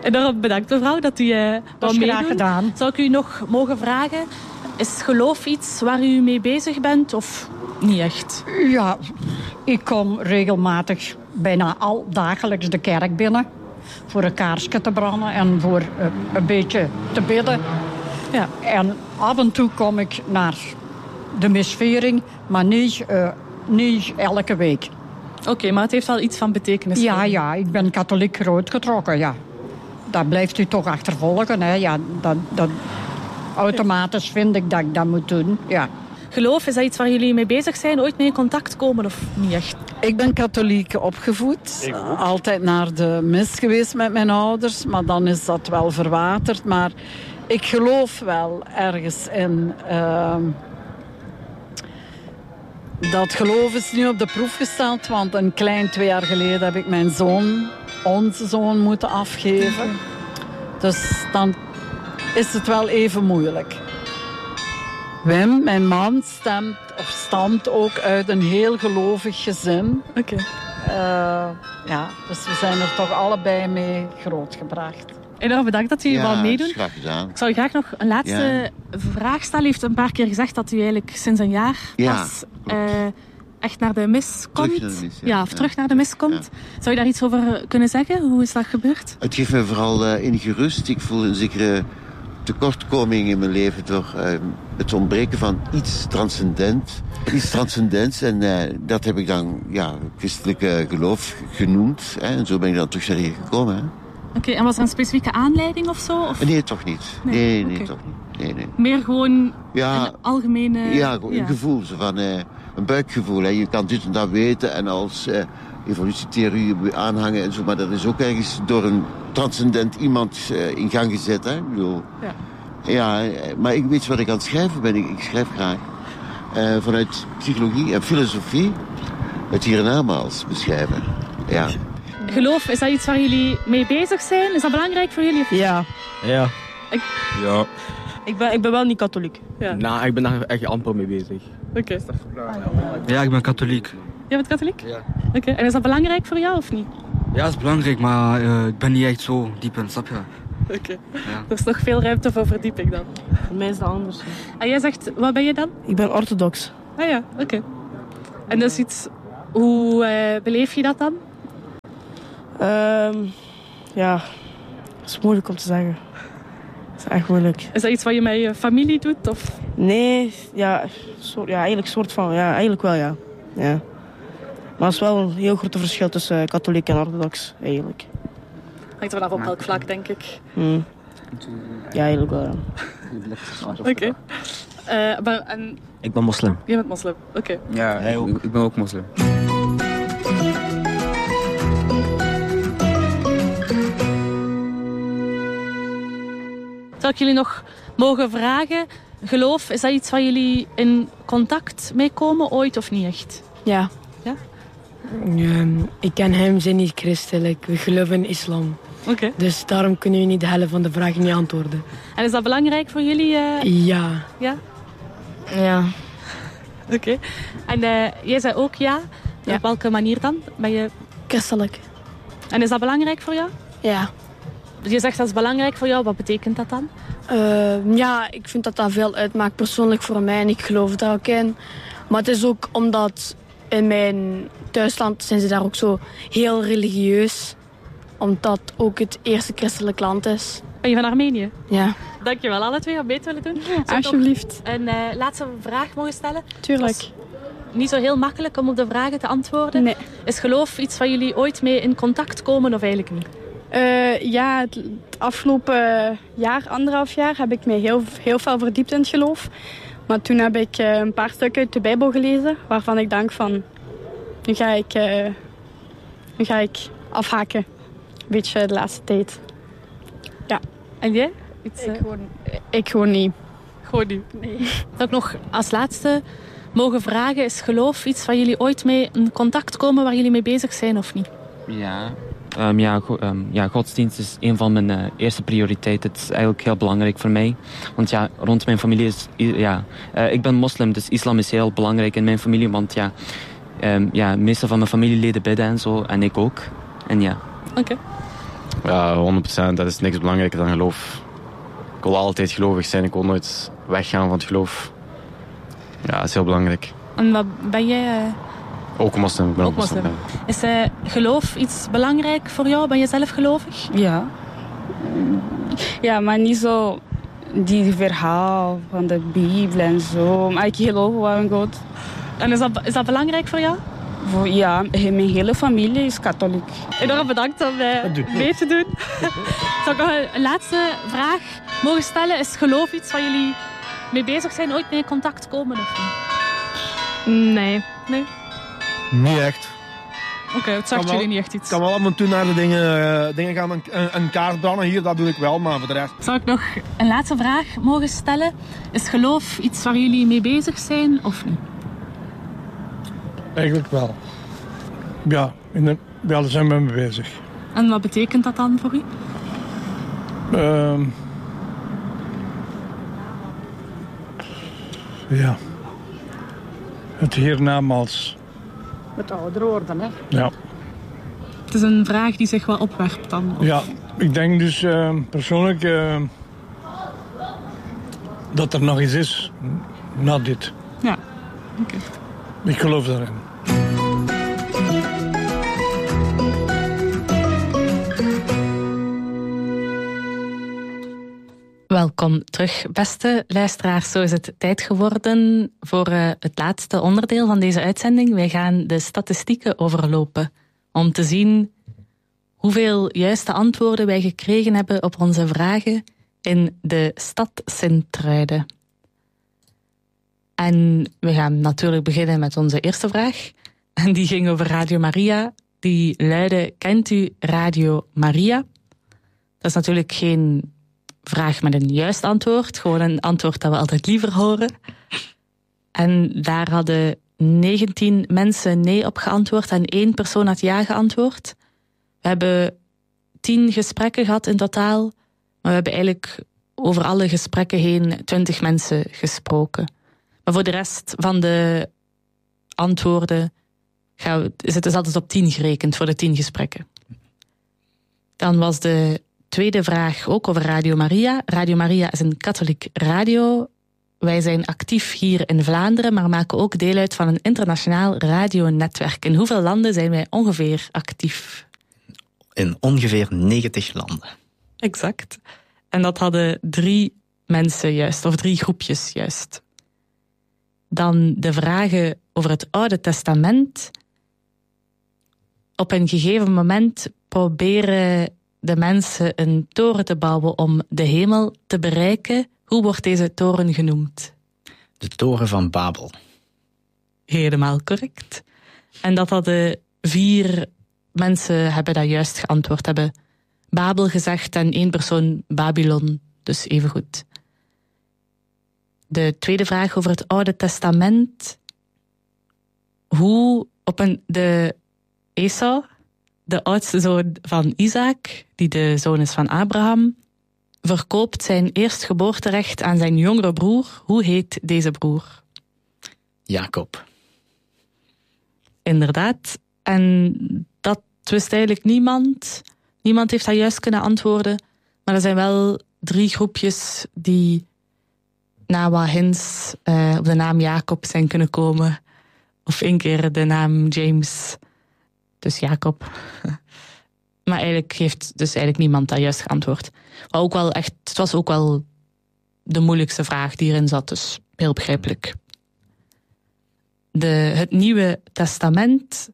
Enorm bedankt, mevrouw, dat u dat is graag gedaan. Zou ik u nog mogen vragen, is geloof iets waar u mee bezig bent of niet echt? Ja, ik kom regelmatig bijna al dagelijks de kerk binnen. Voor een kaarsje te branden en voor een beetje te bidden. Ja. En af en toe kom ik naar de misvering, maar niet elke week. Oké, maar het heeft wel iets van betekenis. Ja, ik ben katholiek grootgetrokken, ja. Dat blijft u toch achtervolgen, hè. Ja, dat automatisch vind ik dat ik dat moet doen, ja. Geloof, is dat iets waar jullie mee bezig zijn? Ooit mee in contact komen of niet echt? Ik ben katholiek opgevoed. Altijd naar de mis geweest met mijn ouders. Maar dan is dat wel verwaterd. Maar ik geloof wel ergens in. Dat geloof is nu op de proef gesteld. Want een klein 2 jaar geleden heb ik mijn zoon, onze zoon, moeten afgeven. Dus dan is het wel even moeilijk. Wim, mijn man, stamt ook uit een heel gelovig gezin. Oké. Dus we zijn er toch allebei mee grootgebracht. Enorm bedankt dat u wou meedoen. Ja, graag gedaan. Ik zou u graag nog een laatste vraag stellen. U heeft een paar keer gezegd dat u eigenlijk sinds een jaar pas echt naar de mis komt. Terug naar de mis, terug naar de mis komt. Ja. Zou je daar iets over kunnen zeggen? Hoe is dat gebeurd? Het geeft me vooral enige rust. Ik voel een zekere tekortkoming in mijn leven door het ontbreken van iets transcendents. En dat heb ik dan christelijke geloof genoemd. Hè. En zo ben ik dan terug naar hier gekomen. Hè. Oké, en was er een specifieke aanleiding of zo? Of? Nee, toch niet. Nee, toch niet. Nee. Meer gewoon een algemene... Een gevoel, zo van een buikgevoel. Hè. Je kan dit en dat weten en als evolutietheorie aanhangen en zo. Maar dat is ook ergens door een transcendent iemand in gang gezet. Hè. Ik bedoel, maar ik weet wat ik aan het schrijven ben. Ik schrijf graag vanuit psychologie en filosofie het hiernamaals beschrijven. Ja. Geloof, is dat iets waar jullie mee bezig zijn? Is dat belangrijk voor jullie? Ja. Ja. Ik ben wel niet katholiek. Ja. Nou, ik ben daar echt amper mee bezig. Oké. Ja, ik ben katholiek. Jij bent katholiek? Ja. Oké. En is dat belangrijk voor jou of niet? Ja, dat is belangrijk, maar ik ben niet echt zo diep in, snap je? Oké. Ja. Er is nog veel ruimte voor verdieping dan. Voor mij is dat anders. En jij zegt, wat ben je dan? Ik ben orthodox. Ah ja, oké. En dat is iets... Hoe beleef je dat dan? Dat is moeilijk om te zeggen. Dat is echt moeilijk. Is dat iets wat je met je familie doet? Of? Nee, eigenlijk soort van. Ja, eigenlijk wel, ja. Maar het is wel een heel groot verschil tussen katholiek en orthodox, eigenlijk. Hangt er vanaf op welk vlak, denk ik. Ja, eigenlijk wel, ja. Oké. Ik ben moslim. Je bent moslim, oké. Ja, ik ben ook moslim. Zou ik jullie nog mogen vragen, geloof, is dat iets waar jullie in contact mee komen ooit of niet echt? Ja. Ja? Ik ken hem, zijn niet christelijk. We geloven in islam. Oké. Dus daarom kunnen we niet de helft van de vragen niet antwoorden. En is dat belangrijk voor jullie? Ja. Ja? Ja. Oké. En jij zei ook ja? Ja. Op welke manier dan? Ben je... Christelijk. En is dat belangrijk voor jou? Ja. Je zegt dat is belangrijk voor jou. Wat betekent dat dan? Ik vind dat veel uitmaakt persoonlijk voor mij en ik geloof daar ook in. Maar het is ook omdat in mijn thuisland zijn ze daar ook zo heel religieus. Omdat ook het eerste christelijk land is. Ben je van Armenië? Ja. Dankjewel alle twee om mee te willen doen. Alsjeblieft. Een laatste vraag mogen stellen? Tuurlijk. Niet zo heel makkelijk om op de vragen te antwoorden. Nee. Is geloof iets waar jullie ooit mee in contact komen of eigenlijk niet? Het afgelopen jaar, 1,5 jaar, heb ik me heel veel verdiept in het geloof. Maar toen heb ik een paar stukken uit de Bijbel gelezen, waarvan ik denk van, nu ga ik afhaken. Een beetje de laatste tijd. Ja. En jij? Ik gewoon niet. Gewoon niet? Nee. Zou ik nog als laatste mogen vragen, is geloof iets waar jullie ooit mee in contact komen, waar jullie mee bezig zijn of niet? Ja. Godsdienst is een van mijn eerste prioriteiten. Het is eigenlijk heel belangrijk voor mij. Want ja, rond mijn familie is... ik ben moslim, dus islam is heel belangrijk in mijn familie. Want meestal van mijn familieleden bidden en zo. En ik ook. En ja. Oké. Ja, 100%. Dat is niks belangrijker dan geloof. Ik wil altijd gelovig zijn. Ik wil nooit weggaan van het geloof. Ja, dat is heel belangrijk. En wat ben jij? Ook moslim. Ik ben ook moslim. Is geloof iets belangrijk voor jou? Ben je zelf gelovig? Ja. Ja, maar niet zo die verhaal van de Bijbel en zo. Maar ik geloof wel in God. En is dat belangrijk voor jou? Ja, mijn hele familie is katholiek. Enorm bedankt om mee te doen. Zou ik nog een laatste vraag mogen stellen? Is geloof iets waar jullie mee bezig zijn? Ooit mee in contact komen of niet? Nee. Niet echt. Oké, het zegt jullie niet echt iets. Ik kan wel af en toe naar de dingen gaan, een kaart branden hier, dat doe ik wel, maar voor de rest... Zou ik nog een laatste vraag mogen stellen? Is geloof iets waar jullie mee bezig zijn of niet? Eigenlijk wel. Ja, daar zijn we mee bezig. En wat betekent dat dan voor u? Ja. Het hiernamaals. Het ouder worden, hè? Ja. Het is een vraag die zich wel opwerpt dan? Of? Ja, ik denk dus persoonlijk dat er nog iets is na dit. Ja, oké. Ik geloof daarin. Welkom terug, beste luisteraars. Zo is het tijd geworden voor het laatste onderdeel van deze uitzending. Wij gaan de statistieken overlopen om te zien hoeveel juiste antwoorden wij gekregen hebben op onze vragen in de stad Sint-Truiden. En we gaan natuurlijk beginnen met onze eerste vraag. En die ging over Radio Maria. Die luidde, kent u Radio Maria? Dat is natuurlijk geen vraag met een juist antwoord. Gewoon een antwoord dat we altijd liever horen. En daar hadden 19 mensen nee op geantwoord en 1 persoon had ja geantwoord. We hebben 10 gesprekken gehad in totaal. Maar we hebben eigenlijk over alle gesprekken heen 20 mensen gesproken. Maar voor de rest van de antwoorden is het dus altijd op 10 gerekend voor de 10 gesprekken. Dan was de tweede vraag ook over Radio Maria. Radio Maria is een katholiek radio. Wij zijn actief hier in Vlaanderen, maar maken ook deel uit van een internationaal radionetwerk. In hoeveel landen zijn wij ongeveer actief? In ongeveer 90 landen. Exact. En dat hadden 3 mensen juist, of 3 groepjes juist. Dan de vragen over het Oude Testament. Op een gegeven moment proberen de mensen een toren te bouwen om de hemel te bereiken. Hoe wordt deze toren genoemd? De Toren van Babel. Helemaal correct. En dat hadden 4 mensen hebben dat juist geantwoord, hebben Babel gezegd en 1 persoon Babylon, dus even goed. De tweede vraag over het Oude Testament. Hoe de Esau, de oudste zoon van Isaac, die de zoon is van Abraham, verkoopt zijn eerstgeboorterecht aan zijn jongere broer. Hoe heet deze broer? Jacob. Inderdaad. En dat wist eigenlijk niemand. Niemand heeft dat juist kunnen antwoorden. Maar er zijn wel 3 groepjes die na wat hints op de naam Jacob zijn kunnen komen. Of 1 keer de naam James. Dus Jacob. Maar eigenlijk heeft dus eigenlijk niemand dat juist geantwoord. Maar ook wel echt, het was ook wel de moeilijkste vraag die erin zat, dus heel begrijpelijk. Het Nieuwe Testament.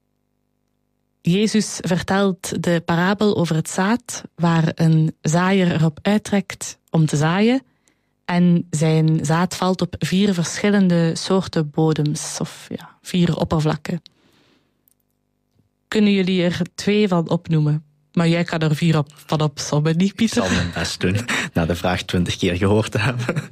Jezus vertelt de parabel over het zaad, waar een zaaier erop uittrekt om te zaaien. En zijn zaad valt op 4 verschillende soorten bodems, of 4 oppervlakken. Kunnen jullie er 2 van opnoemen? Maar jij kan er 4 van opsommen, niet Pieter? Ik zal mijn best doen, na de vraag 20 keer gehoord te hebben.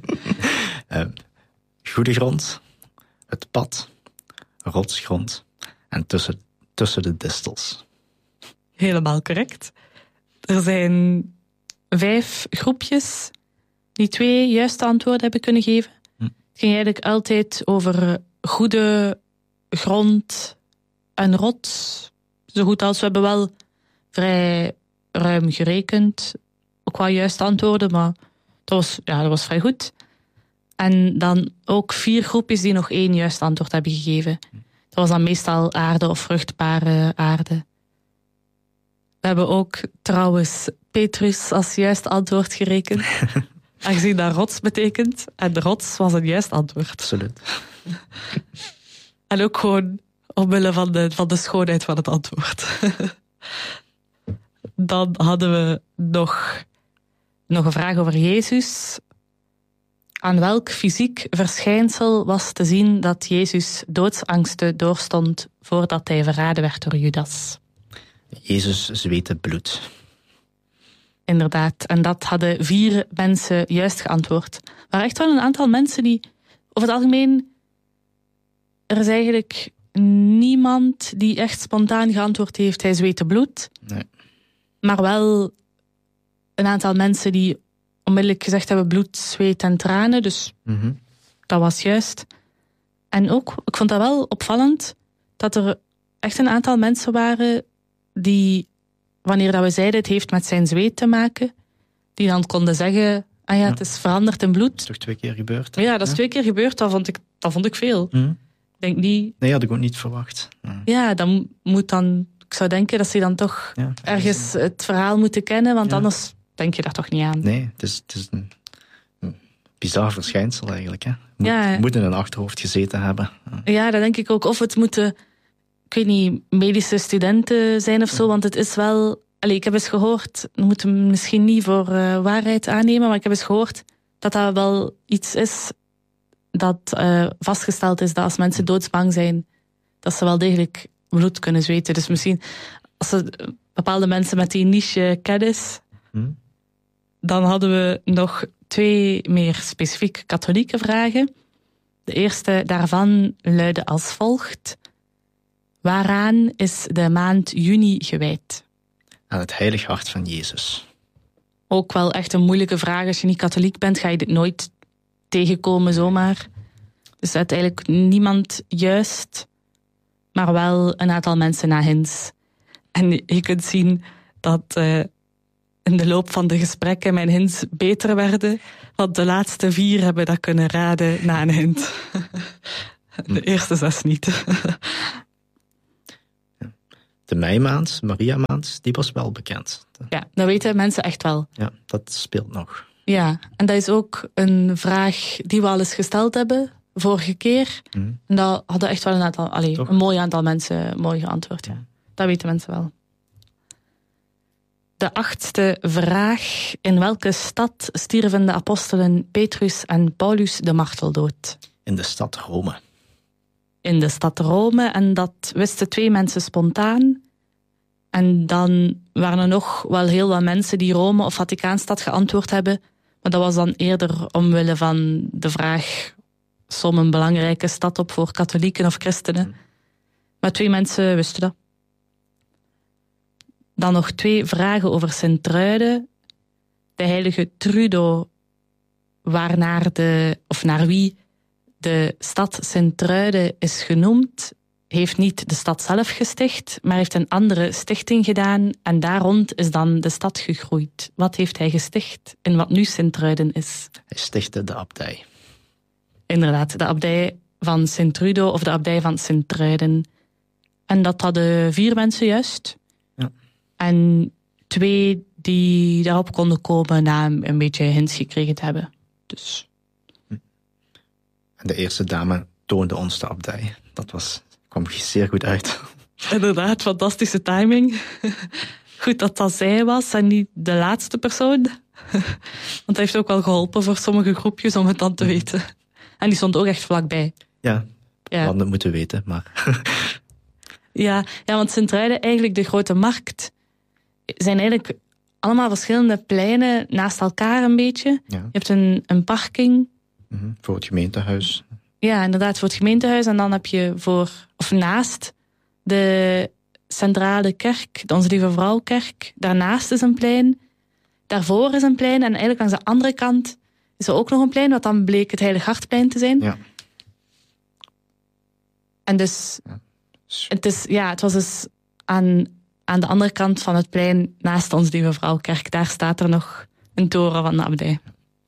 Goede grond, het pad, rotsgrond en tussen de distels. Helemaal correct. Er zijn 5 groepjes die 2 juiste antwoorden hebben kunnen geven. Het ging eigenlijk altijd over goede grond en rots. Zo goed als we hebben wel vrij ruim ruim gerekend. Ook wel juiste antwoorden, maar dat was vrij goed. En dan ook 4 groepjes die nog 1 juist antwoord hebben gegeven. Dat was dan meestal aarde of vruchtbare aarde. We hebben ook trouwens Petrus als juist antwoord gerekend. Aangezien dat rots betekent. En de rots was een juist antwoord. Absoluut. En ook gewoon omwille van de schoonheid van het antwoord. Dan hadden we nog een vraag over Jezus. Aan welk fysiek verschijnsel was te zien dat Jezus doodsangsten doorstond voordat hij verraden werd door Judas? Jezus zweette bloed. Inderdaad, en dat hadden 4 mensen juist geantwoord. Er waren echt wel een aantal mensen die, over het algemeen, er is eigenlijk niemand die echt spontaan geantwoord heeft, hij zweette bloed. Nee. Maar wel een aantal mensen die onmiddellijk gezegd hebben bloed, zweet en tranen, dus dat was juist. En ook, ik vond dat wel opvallend, dat er echt een aantal mensen waren die, wanneer dat we zeiden het heeft met zijn zweet te maken, die dan konden zeggen, het is veranderd in bloed. Dat is toch 2 keer gebeurd? Ja, dat is 2 keer gebeurd, dat vond ik veel. Ik denk niet... Nee, had ik ook niet verwacht. Ja, dan moet dan... Ik zou denken dat ze dan toch ergens het verhaal moeten kennen, want anders denk je daar toch niet aan. Nee, het is een bizar verschijnsel eigenlijk. Hè? Moet in een achterhoofd gezeten hebben. Ja, dat denk ik ook. Of het moeten, ik weet niet, medische studenten zijn of zo, want het is wel... ik heb eens gehoord, we moeten misschien niet voor waarheid aannemen, maar ik heb eens gehoord dat dat wel iets is dat vastgesteld is, dat als mensen doodsbang zijn, dat ze wel degelijk bloed kunnen zweten. Dus misschien, als er bepaalde mensen met die niche kennis, dan hadden we nog 2 meer specifiek katholieke vragen. De eerste daarvan luidde als volgt. Waaraan is de maand juni gewijd? Aan het heilig hart van Jezus. Ook wel echt een moeilijke vraag. Als je niet katholiek bent, ga je dit nooit tegenkomen zomaar. Dus uiteindelijk niemand juist, maar wel een aantal mensen na hints. En je kunt zien dat in de loop van de gesprekken mijn hints beter werden, want de laatste 4 hebben dat kunnen raden na een hint. De eerste 6 niet. De meimaand, Mariamaand, die was wel bekend. Ja, dat weten mensen echt wel. Ja, dat speelt nog. Ja, en dat is ook een vraag die we al eens gesteld hebben, vorige keer. En dat hadden echt wel een mooi aantal mensen mooi geantwoord. Ja. Dat weten mensen wel. De 8e vraag. In welke stad stierven de apostelen Petrus en Paulus de marteldood? In de stad Rome. In de stad Rome, en dat wisten 2 mensen spontaan. En dan waren er nog wel heel wat mensen die Rome of Vaticaanstad geantwoord hebben. Maar dat was dan eerder omwille van de vraag, som een belangrijke stad op voor katholieken of christenen. Maar 2 mensen wisten dat. Dan nog 2 vragen over Sint-Truiden. De heilige Trudo, naar wie de stad Sint-Truiden is genoemd, heeft niet de stad zelf gesticht, maar heeft een andere stichting gedaan en daar rond is dan de stad gegroeid. Wat heeft hij gesticht in wat nu Sint-Truiden is? Hij stichtte de abdij. Inderdaad, de abdij van Sint-Trudo of de abdij van Sint-Truiden. En dat hadden 4 mensen juist. Ja. En 2 die daarop konden komen na een beetje hints gekregen te hebben. Dus... En de eerste dame toonde ons de abdij. Dat kwam zeer goed uit. Inderdaad, fantastische timing. Goed dat zij was en niet de laatste persoon. Want dat heeft ook wel geholpen voor sommige groepjes om het dan te weten. En die stond ook echt vlakbij. Ja, we hadden het moeten weten, maar... ja, want Sint-Truiden, eigenlijk de grote markt, zijn eigenlijk allemaal verschillende pleinen naast elkaar een beetje. Ja. Je hebt een parking... Voor het gemeentehuis. Ja, inderdaad, voor het gemeentehuis. En dan heb je naast de centrale kerk, de Onze Lieve Vrouwkerk. Daarnaast is een plein. Daarvoor is een plein. En eigenlijk aan de andere kant is er ook nog een plein, wat dan bleek het Heilig Hartplein te zijn. Ja. En dus, het was dus aan aan de andere kant van het plein, naast ons Lieve Vrouwkerk, daar staat er nog een toren van de abdij.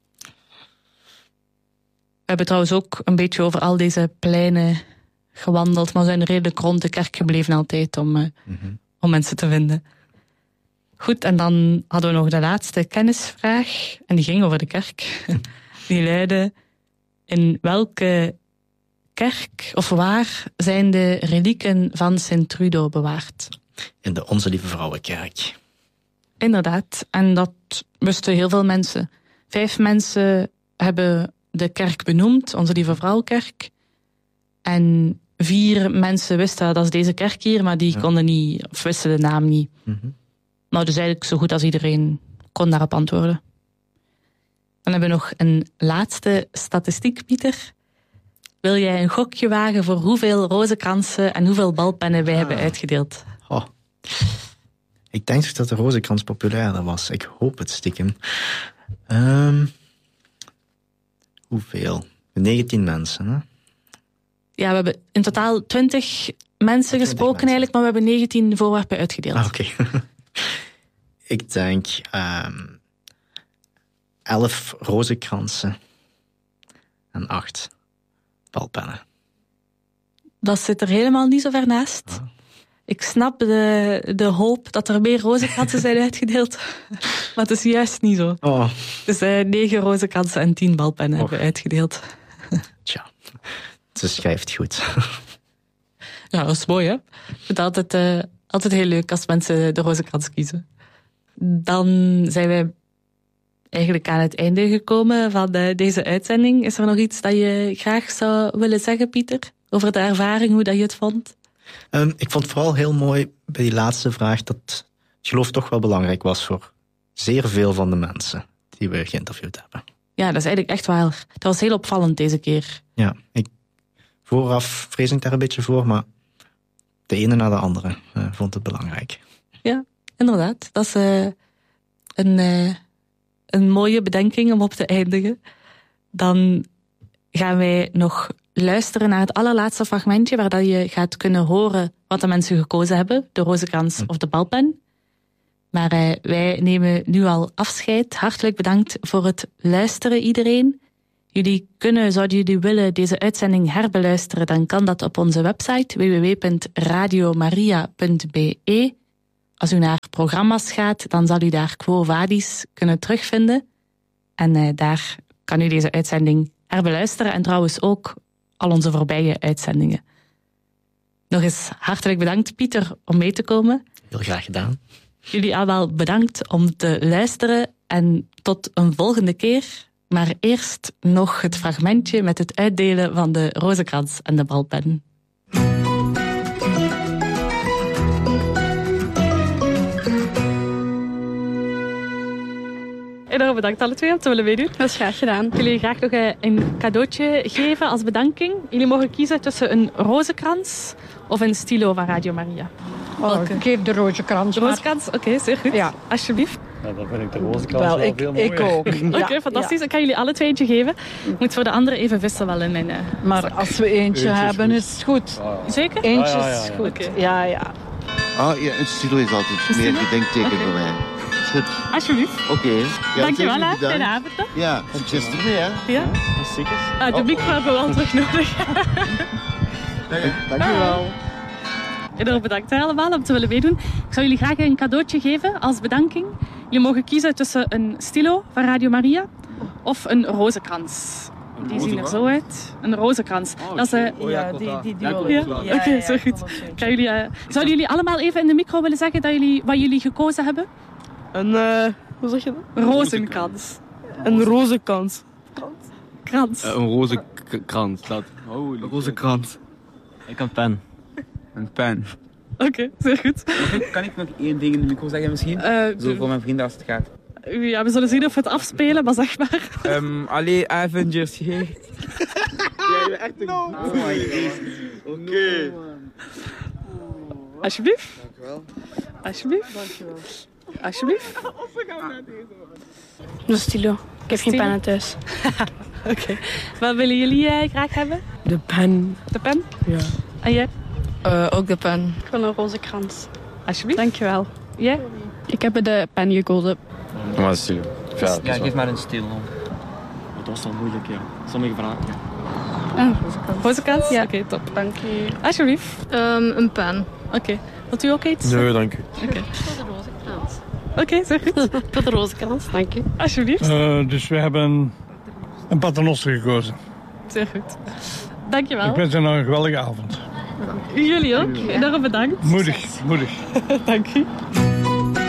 We hebben trouwens ook een beetje over al deze pleinen gewandeld, maar we zijn redelijk rond de kerk gebleven altijd om mensen te vinden. Goed, en dan hadden we nog de laatste kennisvraag, en die ging over de kerk. Die luidde: in welke kerk of waar zijn de relieken van Sint Trudo bewaard? In de Onze Lieve Vrouwenkerk. Inderdaad, en dat wisten heel veel mensen. 5 mensen hebben de kerk benoemd, Onze Lieve Vrouwenkerk. En 4 mensen wisten dat is deze kerk hier, maar die konden niet, of wisten de naam niet. Nou, dus eigenlijk zo goed als iedereen kon daarop antwoorden. Dan hebben we nog een laatste statistiek, Pieter. Wil jij een gokje wagen voor hoeveel rozenkransen en hoeveel balpennen wij hebben uitgedeeld? Oh. Ik denk dat de rozenkrans populairder was. Ik hoop het stiekem. Hoeveel? 19 mensen, hè? Ja, we hebben in totaal 20 mensen gesproken eigenlijk, maar we hebben 19 voorwerpen uitgedeeld. Oké. Ik denk 11 rozenkransen en 8 balpennen. Dat zit er helemaal niet zo ver naast. Ik snap de hoop dat er meer rozenkransen zijn uitgedeeld, maar het is juist niet zo. Oh. Dus 9 rozenkransen en 10 balpennen hebben we uitgedeeld. Tja, ze schrijft goed. Ja, dat is mooi, hè? Ik vind het altijd heel leuk als mensen de rozenkrans kiezen. Dan zijn wij eigenlijk aan het einde gekomen van deze uitzending. Is er nog iets dat je graag zou willen zeggen, Pieter? Over de ervaring, hoe dat je het vond? Ik vond het vooral heel mooi bij die laatste vraag dat het geloof toch wel belangrijk was voor zeer veel van de mensen die we geïnterviewd hebben. Ja, dat is eigenlijk echt waar. Dat was heel opvallend deze keer. Ja, vooraf vrees ik daar een beetje voor, maar de ene na de andere vond het belangrijk. Ja, inderdaad. Dat is een mooie bedenking om op te eindigen. Dan gaan wij nog luisteren naar het allerlaatste fragmentje, waar dat je gaat kunnen horen wat de mensen gekozen hebben, de rozenkrans of de balpen. Maar wij nemen nu al afscheid. Hartelijk bedankt voor het luisteren, iedereen. Jullie kunnen, zouden jullie willen, deze uitzending herbeluisteren, dan kan dat op onze website www.radiomaria.be. Als u naar programma's gaat, dan zal u daar Quo Vadis kunnen terugvinden. En daar kan u deze uitzending herbeluisteren en trouwens ook al onze voorbije uitzendingen. Nog eens hartelijk bedankt, Pieter, om mee te komen. Heel graag gedaan. Jullie allemaal bedankt om te luisteren en tot een volgende keer. Maar eerst nog het fragmentje met het uitdelen van de rozenkrans en de balpen. En bedankt alle twee om te willen meedoen. Dat is graag gedaan. Ik wil jullie graag nog een cadeautje geven als bedanking. Jullie mogen kiezen tussen een rozenkrans of een stilo van Radio Maria. Ik geef de rozenkrans. De rozenkrans, oké, zeer goed. Ja. Alsjeblieft. Ja, dan vind ik de rozenkrans wel veel mooier. Ik ook. Oké, fantastisch. Ja. Ik kan jullie alle twee eentje geven. Ik moet voor de andere even vissen wel in mijn Maar zak. als we eentje hebben, is het goed. Zeker? Eentje is goed. Okay. Ja, ja. Ah, ja, een stilo is altijd meer gedenkteken voor mij. Goed. Alsjeblieft. Oké. Ja, dankjewel, hè. Fijne avond. Ja, succes ermee, hè. Ja. Zeker. De micro hebben we wel terug nodig. Dankjewel. En bedankt allemaal om te willen meedoen. Ik zou jullie graag een cadeautje geven als bedanking. Jullie mogen kiezen tussen een stilo van Radio Maria of een rozenkrans. Die zien er zo uit. Een rozenkrans. Dat is, die wil ik. Oké, zo goed. Zouden jullie allemaal even in de micro willen zeggen wat jullie gekozen hebben? Hoe zeg je dat? Rozenkrans. Een rozenkrans. Krans. Een rozenkrans. Een rozenkrans. Ik een pen. Een pen. Oké, zeer goed. Kan ik nog één ding in de micro zeggen misschien? Zo voor mijn vrienden als het gaat. Ja, we zullen zien of we het afspelen, maar zeg maar. Allee, Avengers. Ja, je echt een... No. Oké. Alsjeblieft. Dankjewel. Alsjeblieft. Dankjewel. Alsjeblieft. De stilo. Ik heb geen pennen thuis. Oké. Wat willen jullie graag hebben? De pen. De pen? Ja. En jij? Ook de pen. Ik wil een rozenkrans. Alsjeblieft. Dankjewel. Ja? Ik heb de pen gekozen. Maar stil. Ja, geef maar een stil. Dat was wel moeilijk, ja. Sommige vragen. Ja. Roze kans? Ja. Oké, top. Dank u. Alsjeblieft. Een pen. Oké. Wilt u ook iets? Nee, dank u. Oké. Voor de rozenkrans. Oké, zeg goed. Voor de rozenkrans, dank u. Alsjeblieft. Dus we hebben een paternoster gekozen. Zeer goed. Dankjewel. Ik wens u nog een geweldige avond. Jullie ook. Enorm bedankt. Moedig. Dank u.